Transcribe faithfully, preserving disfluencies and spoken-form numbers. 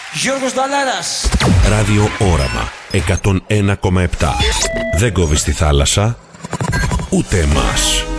Γιώργος Νταλάρας. Ράδιο Όραμα εκατόν ένα κόμμα επτά. Δεν κόβεις τη θάλασσα, ούτε εμάς.